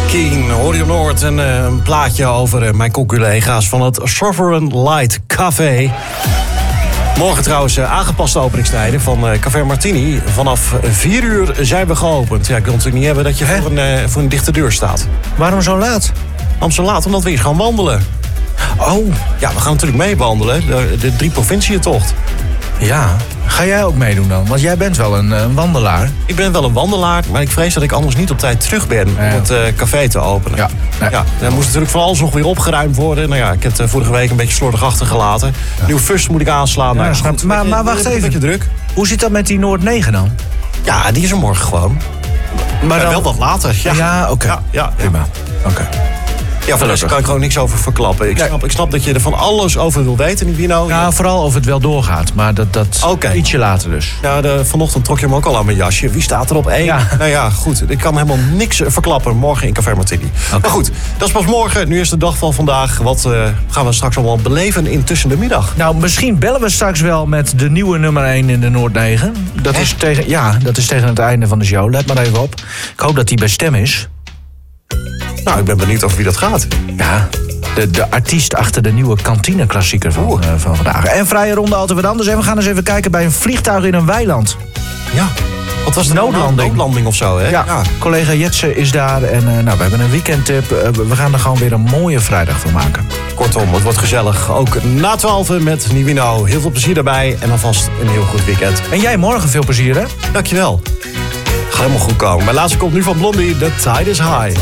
Keen, Orion Noord en een plaatje over mijn collega's van het Sovereign Light Café. Morgen trouwens aangepaste openingstijden van Café Martini. Vanaf 4 uur zijn we geopend. Ja, ik wil natuurlijk niet hebben dat je voor een dichte deur staat. Waarom zo laat? Waarom zo laat? Omdat we hier gaan wandelen. Oh. Ja, we gaan natuurlijk mee wandelen. De 3 provinciëntocht. Ja, ga jij ook meedoen dan? Want jij bent wel een wandelaar. Ik ben wel een wandelaar, maar ik vrees dat ik anders niet op tijd terug ben om het café te openen. Ja. Nee. Ja, dan moest natuurlijk van alles nog weer opgeruimd worden. Nou ja, ik heb het vorige week een beetje slordig achtergelaten. Ja. Nieuw Fust moet ik aanslaan. Ja, goed, maar wacht even. Een beetje druk. Hoe zit dat met die Noord 9 dan? Ja, die is er morgen gewoon. Maar dan wel wat later. Ja, oké. Ja. Prima. Oké. Ja, voor daar kan ik gewoon niks over verklappen. Ik snap dat je er van alles over wil weten, Nivino. Ja, vooral of het wel doorgaat. Maar dat ietsje later dus. Ja, vanochtend trok je hem ook al aan mijn jasje. Wie staat er op 1? Ja. Nou ja, goed. Ik kan helemaal niks verklappen morgen in Café Martini. Okay. Maar goed, dat is pas morgen. Nu is de dag van vandaag. Wat gaan we straks allemaal beleven in tussen de middag? Nou, misschien bellen we straks wel met de nieuwe nummer 1 in de Noord 9. Dat is tegen het einde van de show. Let maar even op. Ik hoop dat die bij Stem is. Nou, ik ben benieuwd over wie dat gaat. Ja, de artiest achter de nieuwe kantineklassieker van vandaag. En vrije ronde altijd wat anders. En we gaan eens even kijken bij een vliegtuig in een weiland. Ja, wat was de noodlanding of zo, hè? Ja, collega Jetse is daar. En we hebben een weekendtip. We gaan er gewoon weer een mooie vrijdag van maken. Kortom, het wordt gezellig. Ook na 12 met Nivino. Heel veel plezier daarbij. En alvast een heel goed weekend. En jij morgen veel plezier, hè? Dankjewel. Gaat helemaal goed komen. Mijn laatste komt nu van Blondie. The Tide is High.